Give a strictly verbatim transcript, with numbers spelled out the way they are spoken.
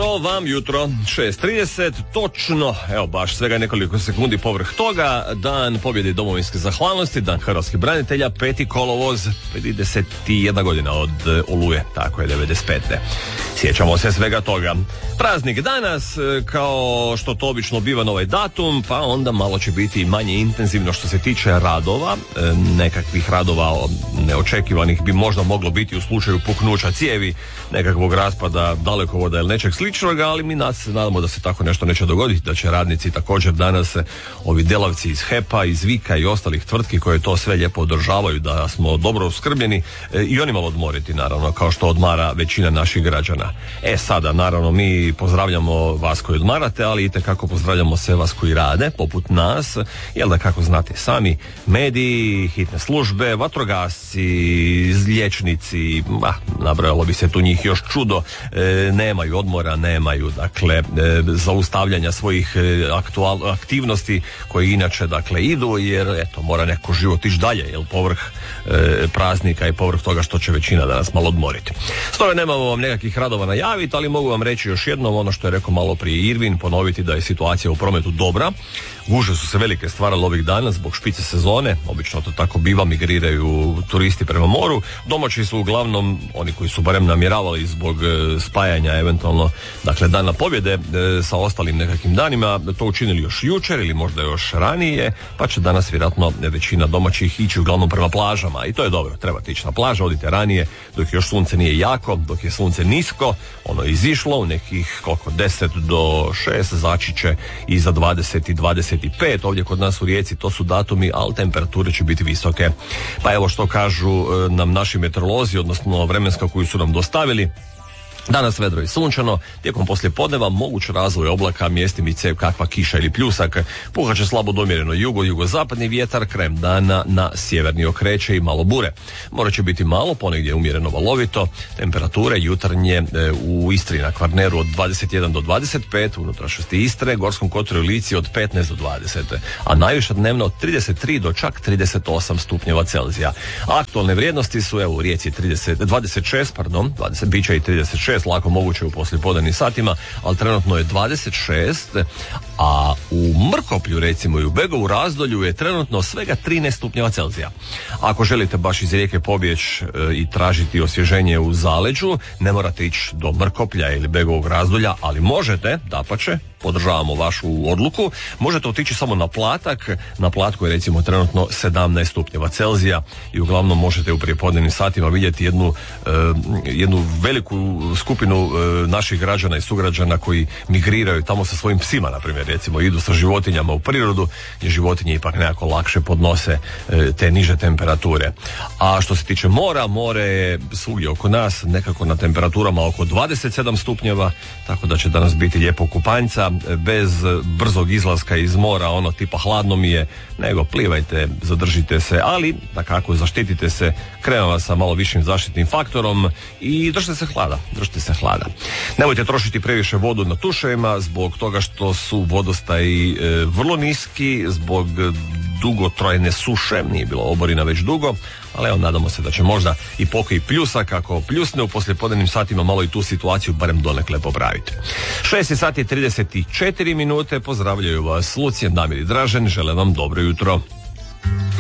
Dobro vam jutro, šest trideset, točno, evo baš svega nekoliko sekundi povrh toga, dan pobjede domovinske zahvalnosti, dan hrvatskih branitelja, peti kolovoz, pedeset jedna godina od Oluje, tako je, devedeset pete. Sjećamo se svega toga. Praznik danas, kao što to obično biva na ovaj datum, pa onda malo će biti manje intenzivno što se tiče radova, nekakvih radova neočekivanih bi možda moglo biti u slučaju puknuća cijevi, nekakvog raspada dalekovoda ili nečeg sličnog, ali mi nas nadamo da se tako nešto neće dogoditi, da će radnici također danas, ovi delavci iz H E P-a, iz Vika i ostalih tvrtki koje to sve lijepo održavaju, da smo dobro uskrbljeni, i oni malo odmoriti, naravno, kao što odmara većina naših građana. E sada, naravno, mi pozdravljamo vas koji odmarate, ali itekako pozdravljamo sve vas koji rade, poput nas, jel da, kako znate sami, mediji, hitne službe, vatrogasci, liječnici, ah, nabrojalo bi se tu njih još čudo, e, nemaju odmora, nemaju, dakle, e, zaustavljanja svojih e, aktual, aktivnosti koje inače, dakle, idu, jer, eto, mora neko život ići dalje, jel, povrh e, praznika i povrh toga što će većina danas malo odmoriti. Stoga nemamo vam nekakvih radova najaviti, ali mogu vam reći još jednom ono što je rekao malo prije Irvin, ponoviti da je situacija u prometu dobra. Gužve su se velike stvarale ovih dana zbog špice sezone, obično to tako biva, migriraju turisti prema moru. Domaći su uglavnom oni koji su barem namjeravali zbog e, spajanja eventualno, dakle, dana pobjede e, sa ostalim nekakvim danima, to učinili još jučer ili možda još ranije, pa će danas vjerojatno većina domaćih ići uglavnom prema plažama, i to je dobro, trebate ići na plažu, odite ranije dok još sunce nije jako, dok je sunce nisko, ono je izišlo u nekih koliko, deset do šest, zaći će i za dvadeset i dvadeset pet, ovdje kod nas u Rijeci to su datumi, ali temperature će biti visoke. Pa evo što kažu nam naši meteorolozi, odnosno vremenska koju su nam dostavili. Danas vedro i sunčano, tijekom poslijepodneva moguć razvoj oblaka, mjestimice kakva kiša ili pljusak, puhat će slabo domjereno jugo, jugozapadni vjetar, krajem dana na sjeverni okreće i malo bure. More će biti malo, ponegdje umjereno valovito, temperature jutarnje e, u Istri na Kvarneru od dvadeset jedan do dvadeset pet, u unutrašnjosti Istre, Gorskom kotaru i Lici od petnaest do dvadeset, a najviša dnevno od trideset tri do čak trideset osam stupnjeva Celzija. Aktualne vrijednosti su, evo, u Rijeci trideset, dvadeset šest, pardon, dvadeset, bića i trideset šest, lako moguće u poslijepodnevnim satima, ali trenutno je dvadeset šest, a u Mrkoplju, recimo, i u Begovu Razdolju je trenutno svega trinaest stupnjeva Celzija. Ako želite baš iz Rijeke pobjeći e, i tražiti osvježenje u zaleđu, ne morate ići do Mrkoplja ili Begovog Razdolja, ali možete, dapače, podržavamo vašu odluku, možete otići samo na Platak. Na Platku je, recimo, trenutno sedamnaest stupnjeva Celzija i uglavnom možete u prijepodnevnim satima vidjeti jednu, e, jednu veliku skupinu e, naših građana i sugrađana koji migriraju tamo sa svojim psima, na primjer, recimo, idu sa životinjama u prirodu, gdje životinje ipak nekako lakše podnose e, te niže temperature. A što se tiče mora, more je svugdje oko nas nekako na temperaturama oko dvadeset sedam stupnjeva, tako da će danas biti lijepo kupanjca, bez brzog izlaska iz mora, ono tipa hladno mi je, nego plivajte, zadržite se, ali dakako zaštitite se, kremama sa malo višim zaštitnim faktorom i držite se hlada, držite se hlada. Nemojte trošiti previše vodu na tuševima zbog toga što su vodostaji e, vrlo niski, zbog dugotrajne suše, nije bilo oborina već dugo, ali evo, nadamo se da će možda i pokoj pljusak, ako pljusne u poslijepodnevnim satima, malo i tu situaciju barem donekle popraviti. šest sati i trideset četiri minute, pozdravljaju vas Lucijan, Damir i Dražen, žele vam dobro jutro.